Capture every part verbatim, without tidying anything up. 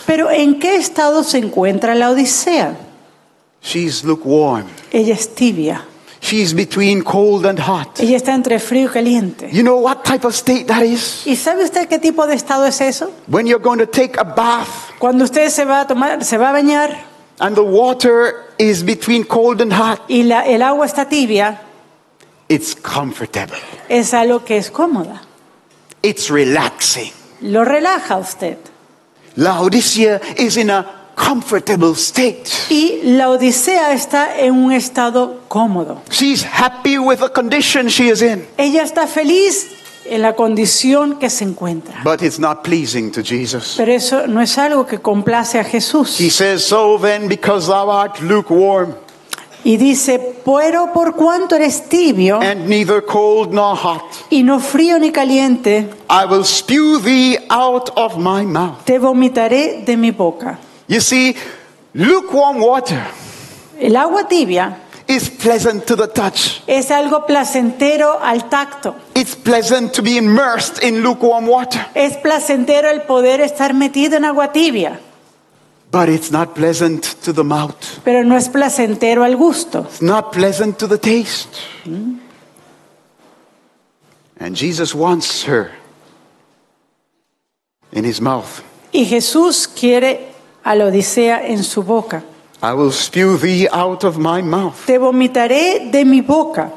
Pero ¿en qué estado se encuentra la Odisea? She's lukewarm. Ella es tibia. She's between cold and hot. Ella está entre frío y caliente. You know what type of state that is? ¿Y sabe usted qué tipo de estado es eso? When you're going to take a bath Cuando usted se va a tomar, se va a bañar and the water is between cold and hot, y la, el agua está tibia, it's comfortable. es algo que es cómoda. It's relaxing. Lo relaja a usted. Laodicea is in a comfortable state. Y la Odisea está en un estado cómodo. She's happy with the condition she is in. Ella está feliz en la condición que se encuentra. But it's not pleasing to Jesus. Pero eso no es algo que complace a Jesús. He says, so then, because thou art lukewarm, Y dice, pero por cuanto eres tibio and neither cold nor hot, y no frío ni caliente, I will spew thee out of my mouth. te vomitaré de mi boca. You see, lukewarm water El agua tibia is pleasant to the touch. es algo placentero al tacto. It's pleasant to be immersed in lukewarm water. Es placentero el poder estar metido en agua tibia, But it's not pleasant to the mouth. pero no es placentero al gusto. It's not pleasant to the taste. And Jesus wants her in his mouth. Y Jesús quiere a la Odisea en su boca. I will spew thee out of my mouth. Te vomitaré de mi boca.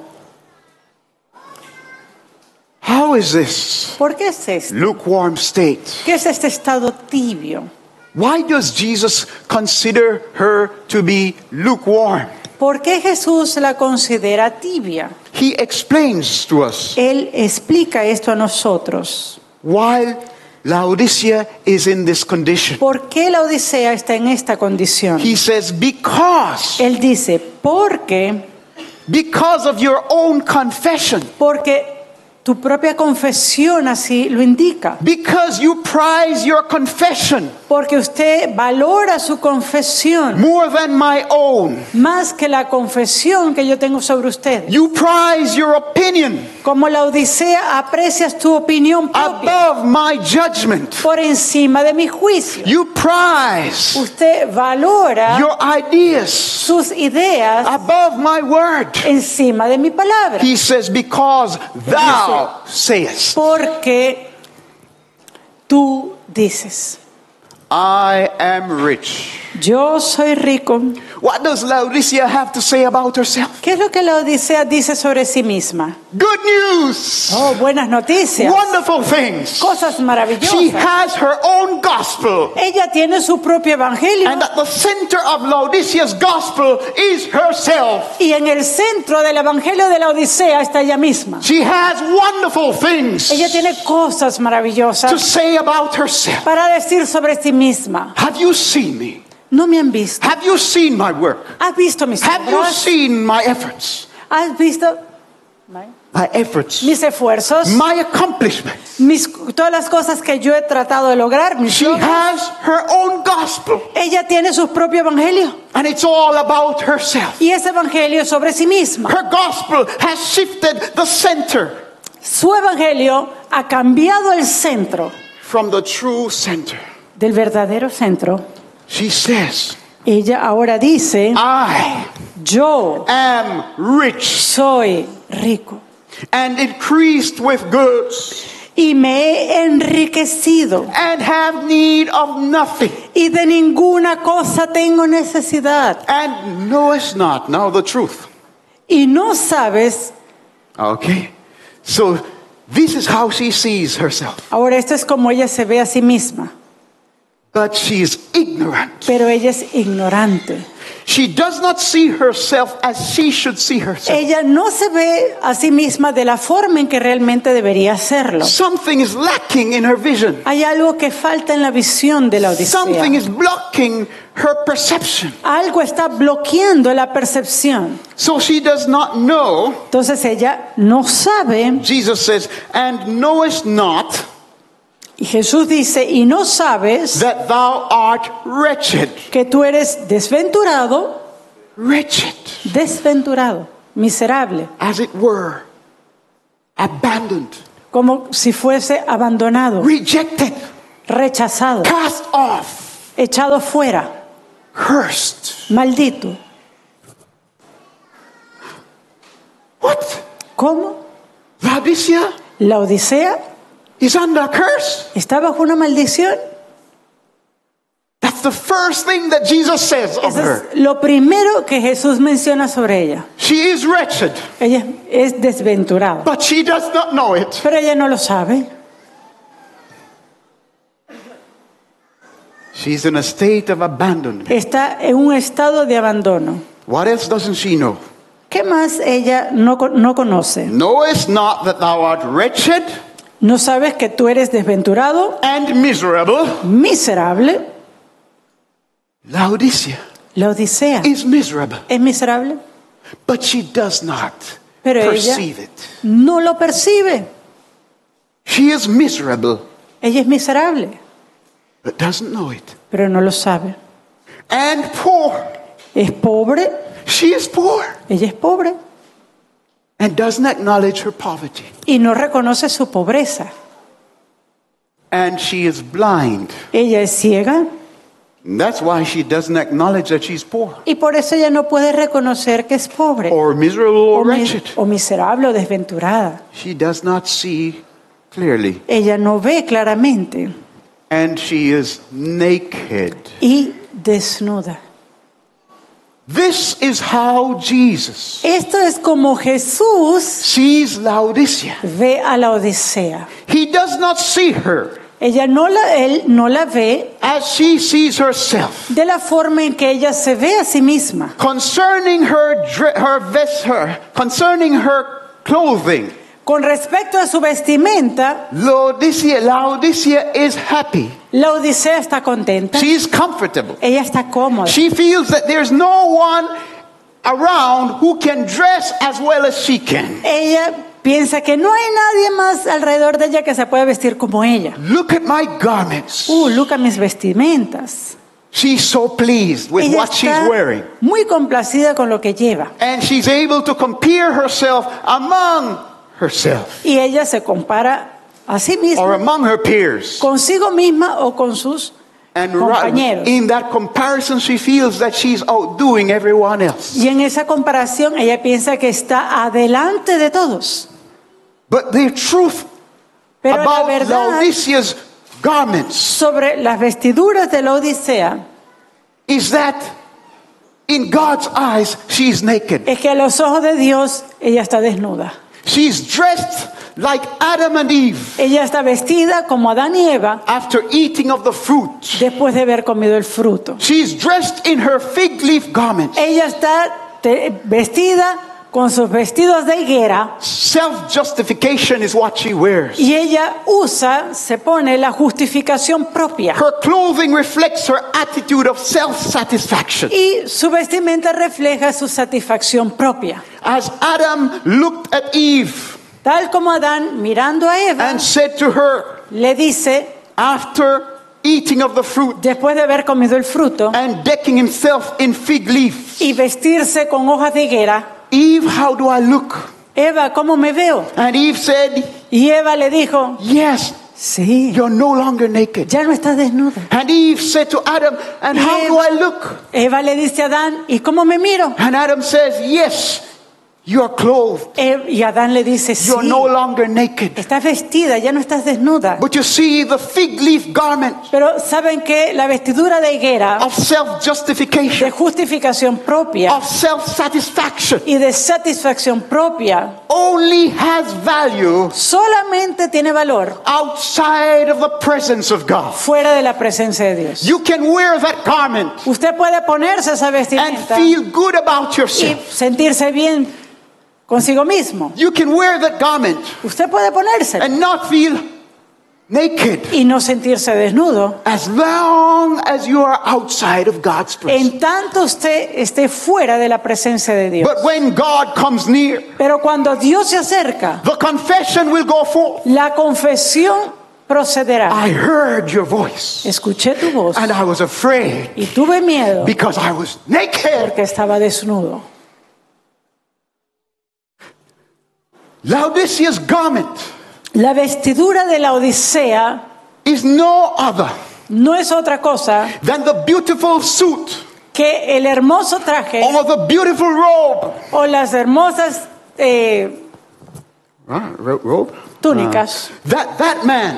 How is this ¿Por qué es esto? lukewarm state? ¿Qué es este estado tibio? Why does Jesus consider her to be lukewarm? ¿Por qué Jesús la considera tibia? He explains to us Él explica esto a nosotros. why Laodicea is in this condition. ¿Por qué la Odisea está en esta condición? He says, because, Él dice, porque, because of your own confession, porque tu propia confesión así lo indica. because you prize your confession Porque usted valora su confesión more than my own. más que la confesión que yo tengo sobre usted. You prize your opinion Como la Odisea, aprecias tu opinión propia above my judgment. por encima de mi juicio. You prize Usted valora your ideas sus ideas above my word. encima de mi palabra. He says, because thou sayest, Porque tú dices, I am rich. yo soy rico. What does Laodicea have to say about herself? ¿Qué es lo que la Odisea dice sobre sí misma? Good news. Oh, buenas noticias. Wonderful things. Cosas She maravillosas. has her own gospel. Ella tiene su propio evangelio. And at the center of Laodicea's gospel is herself. Y en el centro del evangelio de la Odisea está ella misma. She has wonderful things Ella tiene cosas to maravillosas say about herself. para decir sobre sí misma. Have you seen me? No me han visto. Have you seen my work? ¿Has visto mis Have you obras? seen my efforts? ¿Has visto My efforts. mis esfuerzos? My accomplishments. Mis, todas las cosas que yo he tratado de lograr. Mis She logros. has her own gospel. Ella tiene su propio evangelio. And it's all about herself. Y ese evangelio es sobre sí misma. Her gospel has shifted the center Su evangelio ha cambiado el centro from the true center. del verdadero centro. She says, Ella ahora dice, I yo am rich soy rico and increased with goods y me he enriquecido and have need of nothing y de ninguna cosa tengo necesidad. and knowest not now the truth. Y no sabes, Okay. So this is how she sees herself. ahora esto es como ella se ve a sí misma, But she is ignorant. pero ella es ignorante. She does not see herself as she should see herself. Ella no se ve a sí misma de la forma en que realmente debería hacerlo. Something is lacking in her vision. Hay algo que falta en la visión de la Something Odisea. is blocking her perception. Algo está bloqueando la percepción. So she does not know. Entonces ella no sabe, Jesus says, and knowest not y Jesús dice, y no sabes that thou art wretched. que tú eres desventurado, Wretched. desventurado, miserable, As it were. Abandoned. como si fuese abandonado, Rejected. rechazado, Cast off. echado fuera, cursed. maldito. What? ¿Cómo? Laodicea La Odisea is under a curse. está bajo una maldición. That's the first thing that Jesus says of Eso her. es lo primero que Jesús menciona sobre ella. She is wretched, Ella es desventurada, but she does not know it. pero ella no lo sabe. She's in a state of abandonment. Está en un estado de abandono. What else doesn't she know? ¿Qué más ella no, co- no conoce? Knowest not that thou art wretched ¿No sabes que tú eres desventurado, and miserable? miserable? Laodicea La Odisea is miserable, es miserable, but she does not pero ella perceive it. no lo percibe. She is miserable, Ella es miserable, but doesn't know it. pero no lo sabe. And poor. Es pobre, She is poor ella es pobre and doesn't acknowledge her poverty. y no reconoce su pobreza. And she is blind. Ella es ciega And that's why she doesn't acknowledge that she's poor y por eso ella no puede reconocer que es pobre or miserable or o, mi- wretched. o miserable o desventurada. She does not see clearly. Ella no ve claramente And she is naked. y desnuda. This is how Jesus Esto es como Jesús sees Laodicea. ve a la Odisea. He does not see her Ella no la, él no la ve as she sees herself. de la forma en que ella se ve a sí misma. Concerning her, dre- her vest, her, concerning her clothing, Con respecto a su vestimenta, Laodicea, Laodicea is happy. la Odisea está contenta. She is comfortable. Ella está cómoda. She feels that there's no one around who can dress as well as she can. Ella piensa que no hay nadie más alrededor de ella que se pueda vestir como ella. Look at my garments. Uh, look a mis vestimentas. She's so pleased with Ella what she's está wearing. muy complacida con lo que lleva. And she's able to compare herself among herself Y ella se compara a sí or misma, among her peers. consigo misma o con sus And compañeros. right, in that comparison, she feels that she's outdoing everyone else. Y en esa comparación ella piensa que está adelante de todos. But the truth Pero la about verdad Laodicea's garments sobre las vestiduras de la Odisea is that in God's eyes, she's naked. es que a los ojos de Dios ella está desnuda. She's dressed like Adam and Eve Ella está vestida como Adán y Eva after eating of the fruit. después de haber comido el fruto. She's dressed in her fig leaf garments. Ella está te- vestida con sus vestidos de higuera Self-justification is what she wears. y ella usa, se pone la justificación propia. Her clothing reflects her attitude of self-satisfaction. Y su vestimenta refleja su satisfacción propia. As Adam looked at Eve Tal como Adán, mirando a Eva, and said to her, le dice, after eating of the fruit después de haber comido el fruto and decking himself in fig leaves, y vestirse con hojas de higuera, Eve, how do I look? Eva, ¿cómo me veo? And Eve said, Y Eva le dijo, yes, sí, you're no longer naked. ya no estás desnuda. And Eve said to Adam, and Y how do Eva- I look? Eva le dice a Adán, ¿y cómo me miro? And Adam says, yes, you are clothed. E- Y Adán le dice, sí, You're no longer naked. estás vestida, ya no estás desnuda. But you see, the fig leaf garment Pero ¿saben qué? La vestidura de higuera, of self-justification, de justificación propia of self-satisfaction, y de satisfacción propia, only has value solamente tiene valor outside of the presence of God. fuera de la presencia de Dios. You can wear that garment Usted puede ponerse esa and vestimenta feel good about y yourself. sentirse bien consigo mismo. You can wear that garment Usted puede ponerse and not feel naked y no sentirse desnudo. as long as you are outside of God's presence. En tanto usted esté fuera de la presencia de Dios. But when God comes near, Pero cuando Dios se acerca, the confession will go forth. la confesión procederá. I heard your voice Escuché tu voz and I was afraid y tuve miedo because I was naked. porque estaba desnudo. Laodicea's garment La vestidura de la Odisea is no other no es otra cosa than the beautiful suit que el hermoso traje or the beautiful robe. o las hermosas eh, Ah, ro- robe? túnicas. Uh, that, that man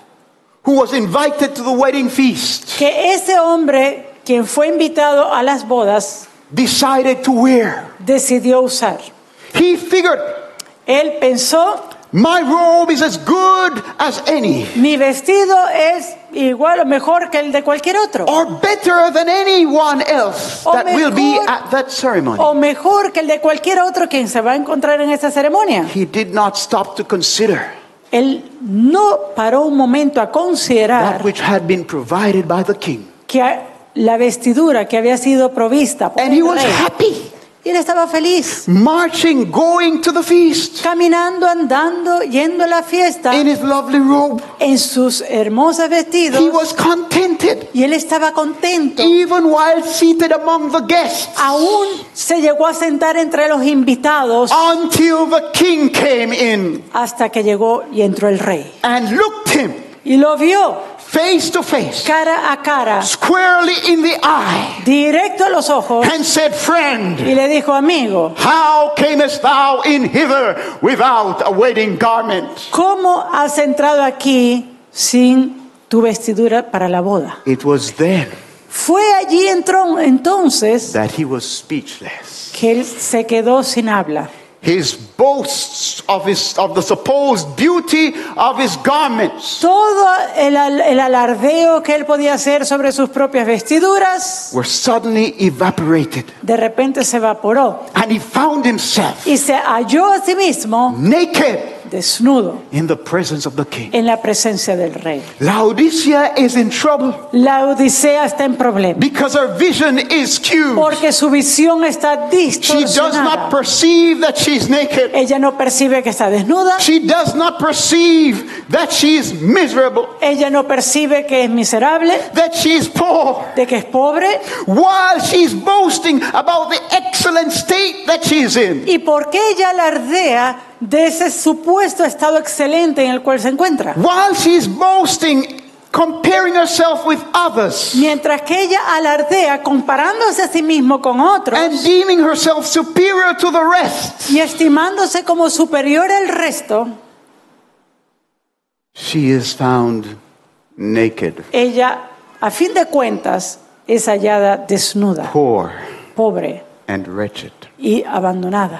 who was invited to the wedding feast Que ese hombre, quien fue invitado a las bodas, decided to wear. decidió usar. He figured, Él pensó, my robe is as good as any, mi vestido es igual o mejor que el de cualquier otro, or better than anyone else O that will be mejor- at that ceremony. o mejor que el de cualquier otro quien se va a encontrar en esa ceremonia. He did not stop to consider Él no paró un momento a considerar that which had been provided by the king. que la vestidura que había sido provista por And he el was rey, happy, y él estaba feliz, marching, going to the feast caminando, andando, yendo a la fiesta in his lovely robe. en sus hermosos vestidos, He was contented, y él estaba contento. even while seated among the guests, Aún se llegó a sentar entre los invitados until the king came in hasta que llegó y entró el rey. and looked him Y lo vio face to face, cara a cara, squarely in the eye, directo a los ojos, and said, friend, y le dijo, amigo, how camest thou in hither without a wedding garment? ¿cómo has entrado aquí sin tu vestidura para la boda? It was then Fue allí entró entonces that he was speechless. que él se quedó sin habla. His boasts of his of the supposed beauty of his garments Todo el, al- el alardeo que él podía hacer sobre sus propias vestiduras, were suddenly evaporated, de repente se evaporó and he found himself y se halló a sí mismo naked desnudo in the presence of the king. en la presencia del rey. Laodicea is in trouble La Odisea está en problemas because her vision is skewed. porque su visión está She does not distorsionada. perceive that she's naked. Ella no percibe que está desnuda. She does not perceive that she is miserable, Ella no percibe que es miserable, that she is poor, de que es pobre. while she's boasting about the excellent state that she's in. ¿Y por qué ella alardea de ese supuesto estado excelente en el cual se encuentra? While she's boasting, comparing herself with others, Mientras que ella alardea comparándose a sí mismo con otros and deeming herself superior to the rest, y estimándose como superior al resto, she is found naked, ella, a fin de cuentas, es hallada desnuda, poor, pobre and wretched. y abandonada.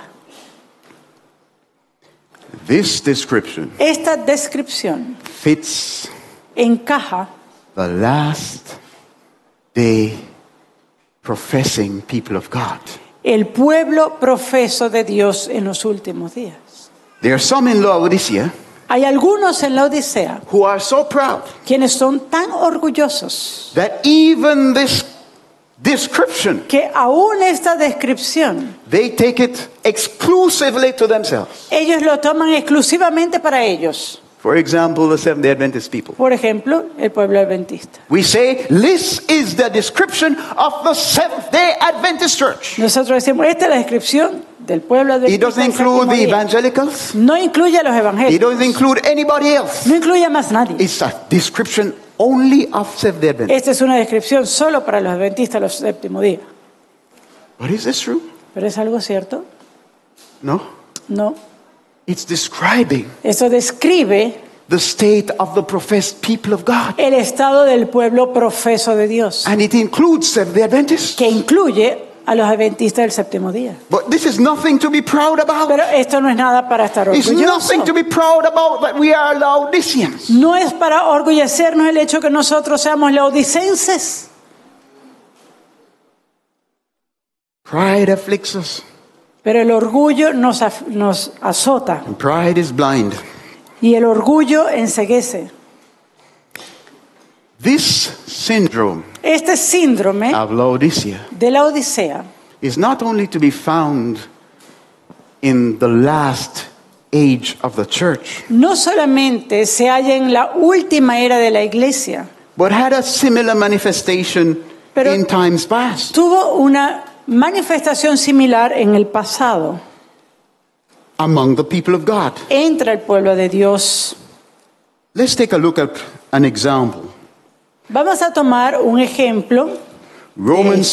This description Esta descripción fits encaja the last day professing people of God. el pueblo profeso de Dios en los últimos días. There are some in Laodicea Hay algunos en la Odisea who are so proud quienes son tan orgullosos that even this description, que aún esta descripción they take it exclusively to themselves. ellos lo toman exclusivamente para ellos. For example, the Seventh-day Adventist people. Por ejemplo, el pueblo adventista. We say, this is the description of the Seventh-day Adventist Church. Nosotros decimos, esta es la descripción del pueblo It adventista. doesn't del include séptimo the día. evangelicals. No incluye a los It evangélicos. doesn't include anybody else. No incluye a más nadie. It's a description only of Seventh-day Adventists. Esta es una descripción solo para los adventistas los séptimo día. But is this true? ¿Pero es algo cierto? No. No. It's describing Eso describe the state of the professed people of God. el estado del pueblo profeso de Dios, And it includes Seventh-day Adventists. que incluye a los adventistas del séptimo día. But this is nothing to be proud about. Pero esto no es nada para estar It's orgulloso. nothing to be proud about that we are Laodiceans. No es para orgullecernos el hecho que nosotros seamos laodicenses. Pride afflicts us. Pero el orgullo nos, af- nos azota And pride is blind. y el orgullo enceguece. This syndrome Este síndrome of Laodicea de la Odisea is not only to be found in the last age of the church, no solamente se halla en la última era de la iglesia, but had a similar manifestation Pero- in times past. tuvo una manifestación similar en el pasado Among the people of God. entre el pueblo de Dios. Let's take a look at an example Vamos a tomar un ejemplo Romans